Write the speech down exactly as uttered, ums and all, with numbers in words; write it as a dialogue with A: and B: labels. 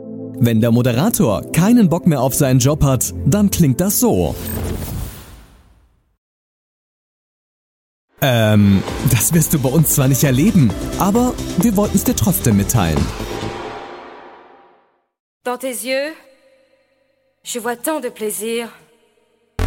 A: Wenn der Moderator keinen Bock mehr auf seinen Job hat, dann klingt das so. Ähm, das wirst du bei uns zwar nicht erleben, aber wir wollten es dir trotzdem mitteilen.
B: Dans tes yeux, je vois tant de plaisir.